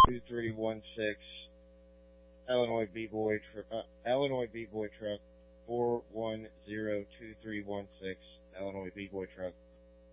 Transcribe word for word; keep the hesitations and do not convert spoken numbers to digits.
two three one six, Illinois B-Boy, tr- uh, Illinois B-Boy Truck, four one zero two three one six, Illinois B-Boy Truck.